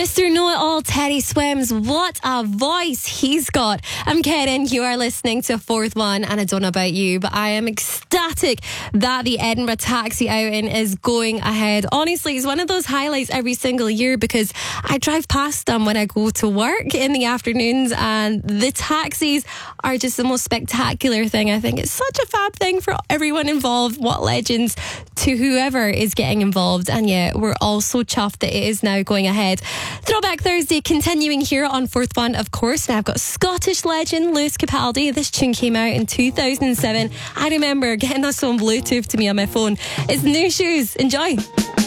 Mr. Know-It-All, Teddy Swims. What a voice he's got. I'm Karen. You are listening to Fourth One, and I don't know about you, but I am ecstatic that the Edinburgh Taxi outing is going ahead. Honestly, it's one of those highlights every single year because I drive past them when I go to work in the afternoons, and the taxis are just the most spectacular thing. I think it's such a fab thing for everyone involved. What legends to whoever is getting involved. And yeah, we're all so chuffed that it is now going ahead. Throwback Thursday continuing here on Fourth One, of course. Now I've got Scottish legend Lewis Capaldi. This tune came out in 2007. I remember getting this on Bluetooth to me on my phone. It's New Shoes. Enjoy.